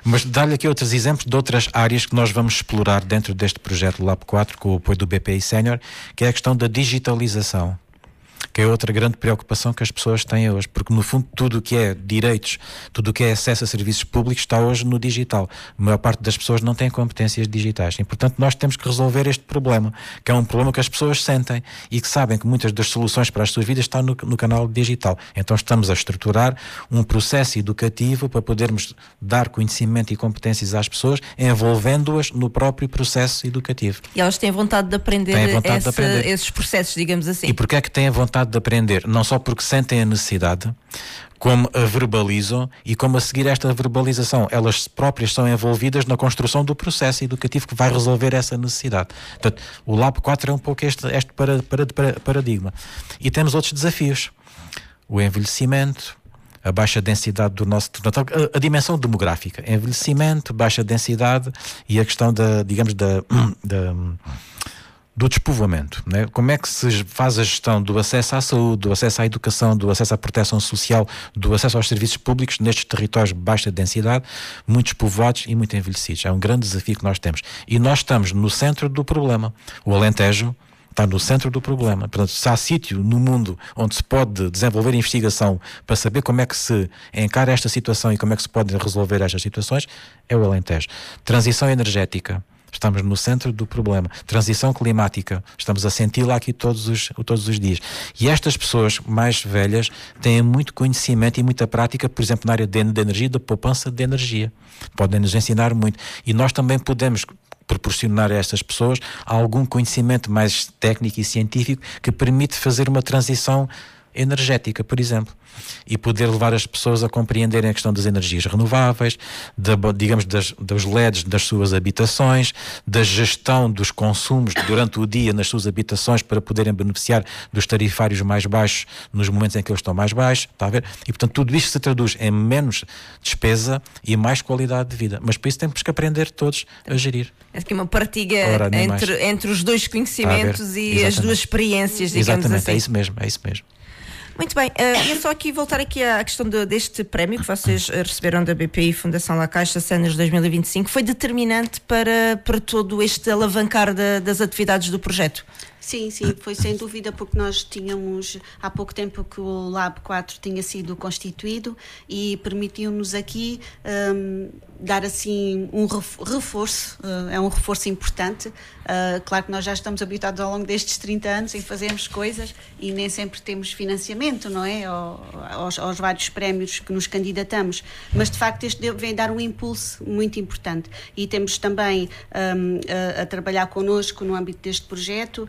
Mas dá-lhe aqui outros exemplos de outras áreas que nós vamos explorar dentro deste projeto Lab 4, com o apoio do BPI Sénior, que é a questão da digitalização, que é outra grande preocupação que as pessoas têm hoje, porque no fundo tudo o que é direitos, tudo o que é acesso a serviços públicos está hoje no digital. A maior parte das pessoas não tem competências digitais e, portanto, nós temos que resolver este problema, que é um problema que as pessoas sentem e que sabem que muitas das soluções para as suas vidas estão no canal digital. Então estamos a estruturar um processo educativo para podermos dar conhecimento e competências às pessoas, envolvendo-as no próprio processo educativo. E elas têm vontade de aprender, esses processos, digamos assim. E porquê é que têm vontade de aprender? Não só porque sentem a necessidade, como a verbalizam e como a seguir esta verbalização elas próprias são envolvidas na construção do processo educativo que vai resolver essa necessidade. Portanto, o Lab 4 é um pouco este paradigma. E temos outros desafios. O envelhecimento, a baixa densidade do nosso... A dimensão demográfica. Envelhecimento, baixa densidade e a questão do despovoamento, né? Como é que se faz a gestão do acesso à saúde, do acesso à educação, do acesso à proteção social, do acesso aos serviços públicos nestes territórios de baixa densidade, muito despovoados e muito envelhecidos? É um grande desafio que nós temos. E nós estamos no centro do problema. O Alentejo está no centro do problema. Portanto, se há sítio no mundo onde se pode desenvolver investigação para saber como é que se encara esta situação e como é que se pode resolver estas situações, é o Alentejo. Transição energética. Estamos no centro do problema. Transição climática. Estamos a senti-la aqui todos os dias. E estas pessoas mais velhas têm muito conhecimento e muita prática, por exemplo, na área de energia, da poupança de energia. Podem nos ensinar muito. E nós também podemos proporcionar a estas pessoas algum conhecimento mais técnico e científico que permite fazer uma transição energética, por exemplo, e poder levar as pessoas a compreenderem a questão das energias renováveis, dos LEDs das suas habitações, da gestão dos consumos durante o dia nas suas habitações para poderem beneficiar dos tarifários mais baixos nos momentos em que eles estão mais baixos, está a ver? E portanto tudo isto se traduz em menos despesa e mais qualidade de vida, mas para isso temos que aprender todos a gerir. É aqui uma partilha entre os dois conhecimentos e exatamente. As duas experiências, digamos exatamente, assim. É isso mesmo. Muito bem, eu só aqui voltar aqui à questão deste prémio que vocês receberam da BPI Fundação La Caixa Sénior 2025, foi determinante para todo este alavancar das atividades do projeto? Sim, foi sem dúvida, porque nós tínhamos há pouco tempo que o Lab 4 tinha sido constituído e permitiu-nos aqui dar assim um reforço, é um reforço importante. Claro que nós já estamos habituados ao longo destes 30 anos em fazermos coisas e nem sempre temos financiamento, não é? Aos vários prémios que nos candidatamos, mas de facto este vem dar um impulso muito importante e temos também a trabalhar connosco no âmbito deste projeto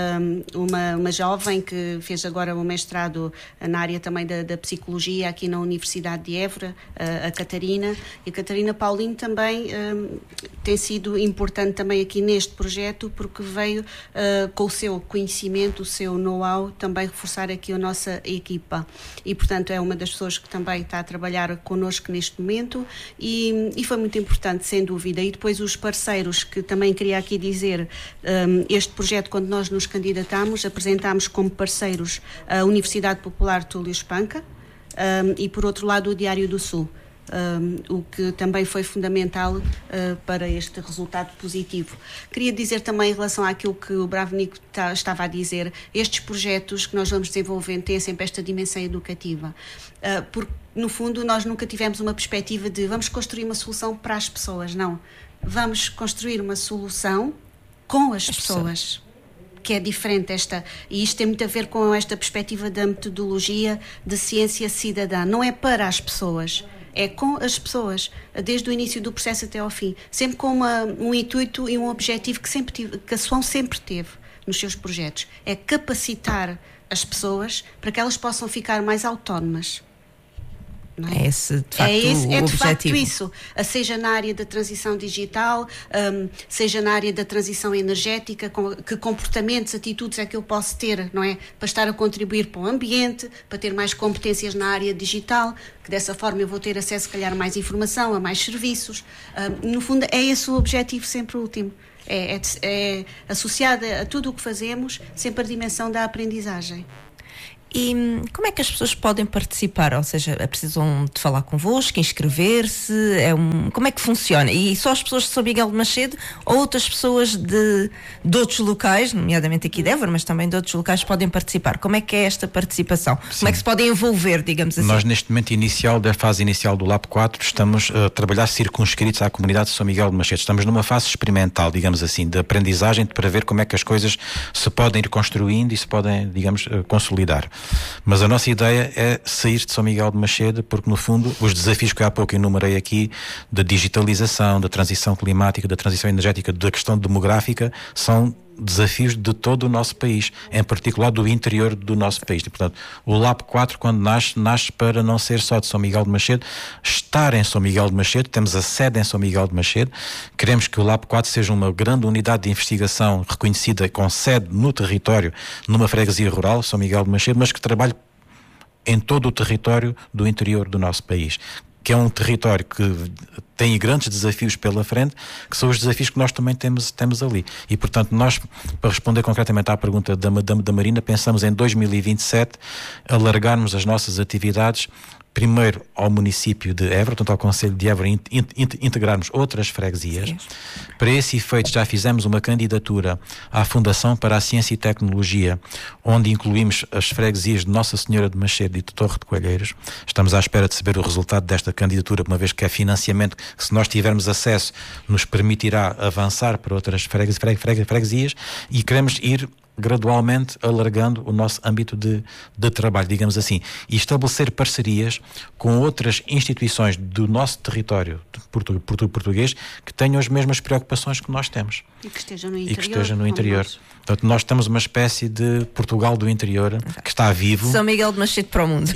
uma jovem que fez agora um mestrado na área também da psicologia aqui na Universidade de Évora, a Catarina, e a Catarina Paulino também tem sido importante também aqui neste projeto porque veio com o seu conhecimento, o seu know-how também reforçar aqui a nossa equipa e portanto é uma das pessoas que também está a trabalhar connosco neste momento e foi muito importante sem dúvida. E depois os parceiros que também queria aqui dizer, este projeto quando nós nos candidatámos, apresentámos como parceiros a Universidade Popular Túlio Espanca e por outro lado o Diário do Sul, o que também foi fundamental para este resultado positivo. Queria dizer também em relação àquilo que o Bravo Nico estava a dizer, estes projetos que nós vamos desenvolvendo têm sempre esta dimensão educativa, porque no fundo nós nunca tivemos uma perspectiva de vamos construir uma solução para as pessoas, não. Vamos construir uma solução com as pessoas. Que é diferente e isto tem muito a ver com esta perspectiva da metodologia de ciência cidadã. Não é para as pessoas, é com as pessoas, desde o início do processo até ao fim, sempre com um intuito e um objetivo que a SWAN sempre teve nos seus projetos, é capacitar as pessoas para que elas possam ficar mais autónomas. Não é? É esse, de facto, o de facto isso, seja na área da transição digital, seja na área da transição energética, que comportamentos, atitudes é que eu posso ter, não é? Para estar a contribuir para o ambiente, para ter mais competências na área digital, que dessa forma eu vou ter acesso, se calhar, a mais informação, a mais serviços. No fundo, é esse o objetivo sempre último. É associada a tudo o que fazemos, sempre a dimensão da aprendizagem. E como é que as pessoas podem participar? Ou seja, precisam de falar convosco, inscrever-se? Como é que funciona? E só as pessoas de São Miguel de Machede ou outras pessoas de outros locais, nomeadamente aqui de Évora, mas também de outros locais, podem participar? Como é que é esta participação? Sim. Como é que se podem envolver, digamos assim? Nós, neste momento inicial, da fase inicial do Lab 4, estamos a trabalhar circunscritos à comunidade de São Miguel de Machede. Estamos numa fase experimental, digamos assim, de aprendizagem para ver como é que as coisas se podem ir construindo e se podem, digamos, consolidar. Mas a nossa ideia é sair de São Miguel de Machede, porque no fundo os desafios que há pouco enumerei aqui, da digitalização, da transição climática, da transição energética, da questão demográfica, são desafios de todo o nosso país, em particular do interior do nosso país. E, portanto, o Lab 4, quando nasce para não ser só de São Miguel de Machede, estar em São Miguel de Machede, temos a sede em São Miguel de Machede, queremos que o Lab 4 seja uma grande unidade de investigação reconhecida com sede no território, numa freguesia rural, São Miguel de Machede, mas que trabalhe em todo o território do interior do nosso país, que é um território que tem grandes desafios pela frente, que são os desafios que nós também temos ali. E, portanto, nós, para responder concretamente à pergunta da Marina, pensamos em 2027 alargarmos as nossas atividades primeiro ao município de Évora, portanto ao Concelho de Évora, integrarmos outras freguesias. Sim. Para esse efeito já fizemos uma candidatura à Fundação para a Ciência e Tecnologia, onde incluímos as freguesias de Nossa Senhora de Machede e de Torre de Coelheiros. Estamos à espera de saber o resultado desta candidatura, uma vez que é financiamento que, se nós tivermos acesso, nos permitirá avançar para outras freguesias, e queremos ir gradualmente alargando o nosso âmbito de trabalho, digamos assim, e estabelecer parcerias com outras instituições do nosso território português que tenham as mesmas preocupações que nós temos. E que estejam no interior. Portanto, nós estamos uma espécie de Portugal do interior, que está vivo. São Miguel de Machede para o mundo.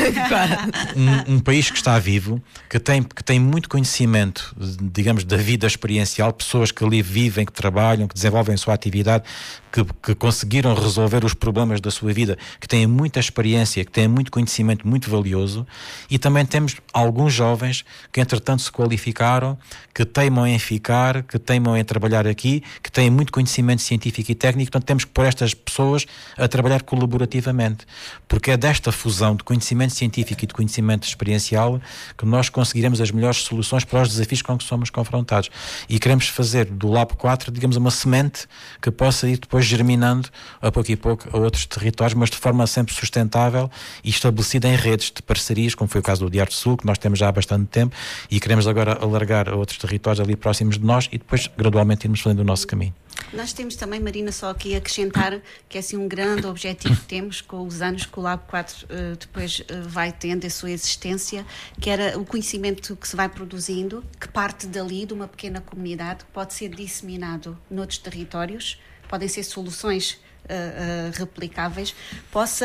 um país que está vivo, que tem muito conhecimento, digamos, da vida experiencial, pessoas que ali vivem, que trabalham, que desenvolvem a sua atividade, que conseguiram resolver os problemas da sua vida, que têm muita experiência, que têm muito conhecimento muito valioso, e também temos alguns jovens que entretanto se qualificaram, que teimam em ficar, que teimam em trabalhar aqui, que têm muito conhecimento científico e técnico. Portanto, temos que pôr estas pessoas a trabalhar colaborativamente, porque é desta fusão de conhecimento científico e de conhecimento experiencial que nós conseguiremos as melhores soluções para os desafios com que somos confrontados. E queremos fazer do Lab 4, digamos, uma semente que possa ir depois germinando a pouco e pouco a outros territórios, mas de forma sempre sustentável e estabelecida em redes de parcerias, como foi o caso do Diarte Sul, que nós temos já há bastante tempo, e queremos agora alargar a outros territórios ali próximos de nós e depois gradualmente irmos fazendo o nosso caminho. Nós temos também, Marina, só aqui acrescentar que é assim um grande objetivo que temos com os anos que o Lab 4 depois vai tendo a sua existência, que era o conhecimento que se vai produzindo, que parte dali de uma pequena comunidade, pode ser disseminado noutros territórios, podem ser soluções replicáveis, possa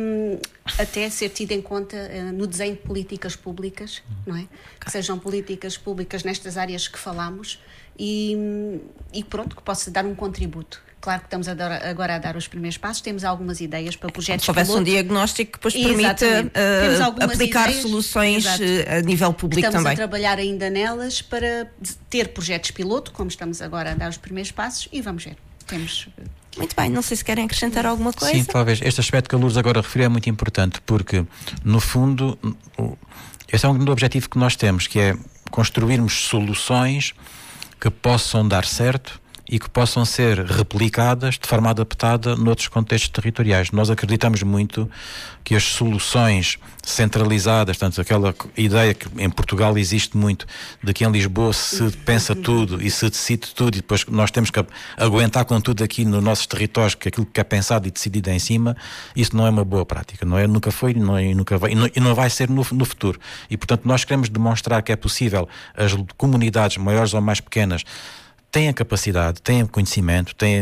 até ser tido em conta no desenho de políticas públicas, não é? Que sejam políticas públicas nestas áreas que falamos e pronto, que possa dar um contributo. Claro que estamos agora a dar os primeiros passos, temos algumas ideias para projetos piloto. Se houvesse um diagnóstico que depois permita aplicar ideias, soluções a nível público estamos também. Estamos a trabalhar ainda nelas para ter projetos piloto, como estamos agora a dar os primeiros passos, e vamos ver. Temos... Muito bem, não sei se querem acrescentar alguma coisa. Sim, talvez. Este aspecto que a Lourdes agora referiu é muito importante, porque, no fundo, esse é um grande objetivo que nós temos, que é construirmos soluções que possam dar certo e que possam ser replicadas de forma adaptada noutros contextos territoriais. Nós acreditamos muito que as soluções centralizadas, tanto aquela ideia que em Portugal existe muito, de que em Lisboa se pensa tudo e se decide tudo e depois nós temos que aguentar com tudo aqui nos nossos territórios, que aquilo que é pensado e decidido é em cima, isso não é uma boa prática, não é? Nunca foi, não é, nunca vai, e não vai ser no futuro. E, portanto, nós queremos demonstrar que é possível as comunidades maiores ou mais pequenas têm a capacidade, têm o conhecimento, têm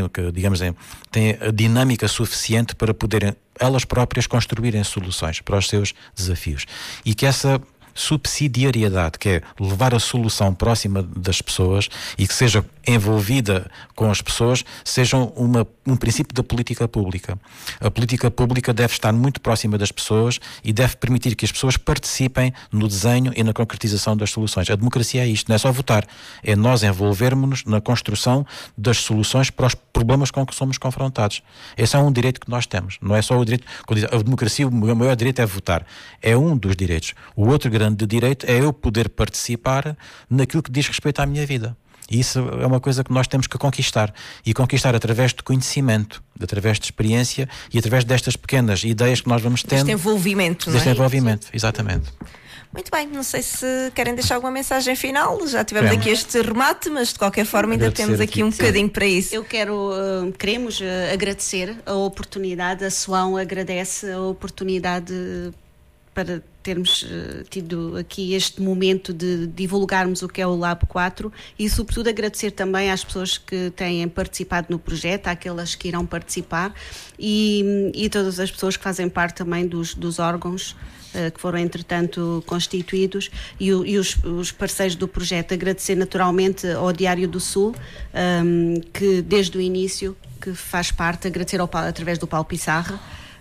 a dinâmica suficiente para poderem elas próprias construírem soluções para os seus desafios. E que essa subsidiariedade, que é levar a solução próxima das pessoas e que seja envolvida com as pessoas, sejam um princípio da política pública. A política pública deve estar muito próxima das pessoas e deve permitir que as pessoas participem no desenho e na concretização das soluções. A democracia é isto, não é só votar, é nós envolvermos-nos na construção das soluções para os problemas com que somos confrontados. Esse é um direito que nós temos, não é só o direito, quando diz, a democracia, o maior direito é votar, é um dos direitos. O outro grande direito é eu poder participar naquilo que diz respeito à minha vida. E isso é uma coisa que nós temos que conquistar. E conquistar através de conhecimento, através de experiência e através destas pequenas ideias que nós vamos tendo. Este envolvimento, Deste envolvimento, exatamente. Muito bem, não sei se querem deixar alguma mensagem final. Já tivemos aqui este remate, mas de qualquer forma ainda temos aqui um bocadinho para isso. Queremos agradecer a oportunidade, a SWAM agradece a oportunidade para termos tido aqui este momento de divulgarmos o que é o Lab 4 e sobretudo agradecer também às pessoas que têm participado no projeto, àquelas que irão participar e todas as pessoas que fazem parte também dos órgãos que foram entretanto constituídos e os parceiros do projeto. Agradecer naturalmente ao Diário do Sul, que desde o início que faz parte, agradecer através do Paulo Pissarra,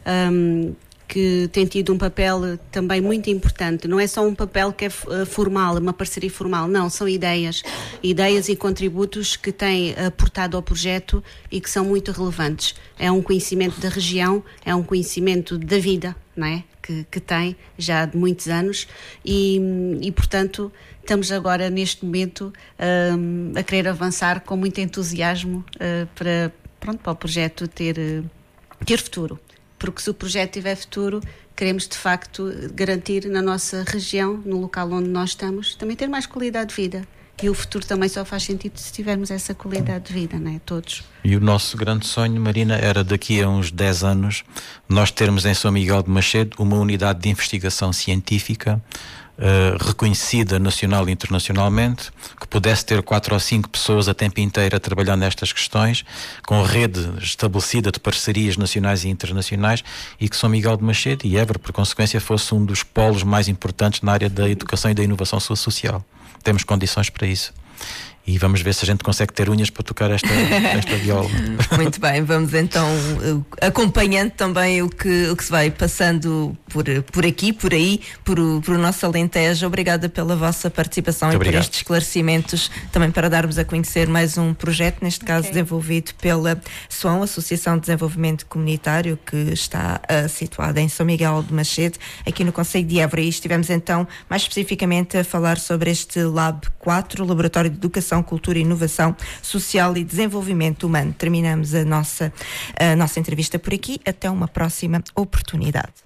que tem tido um papel também muito importante. Não é só um papel que é formal, uma parceria formal, não, são ideias e contributos que têm aportado ao projeto e que são muito relevantes. É um conhecimento da região, é um conhecimento da vida, não é? Que tem já de muitos anos e portanto estamos agora neste momento a querer avançar com muito entusiasmo para o projeto ter futuro. Porque se o projeto tiver futuro, queremos de facto garantir na nossa região, no local onde nós estamos, também ter mais qualidade de vida. E o futuro também só faz sentido se tivermos essa qualidade de vida, não é? Todos. E o nosso grande sonho, Marina, era daqui a uns 10 anos nós termos em São Miguel de Macedo uma unidade de investigação científica reconhecida nacional e internacionalmente, que pudesse ter 4 ou 5 pessoas a tempo inteiro a trabalhar nestas questões, com rede estabelecida de parcerias nacionais e internacionais, e que São Miguel de Macedo e Évora, por consequência, fosse um dos polos mais importantes na área da educação e da inovação social. Temos condições para isso. E vamos ver se a gente consegue ter unhas para tocar esta viola. Muito bem, vamos então acompanhando também o que se vai passando por aqui, por aí, por o nosso Alentejo. Obrigada pela vossa participação e por estes esclarecimentos, também para darmos a conhecer mais um projeto, neste caso desenvolvido pela SWAM, Associação de Desenvolvimento Comunitário, que está situada em São Miguel de Macedo, aqui no concelho de Évora. E estivemos então mais especificamente a falar sobre este Lab 4, Laboratório de Educação, Cultura, Inovação Social e Desenvolvimento Humano. Terminamos a nossa entrevista por aqui. Até uma próxima oportunidade.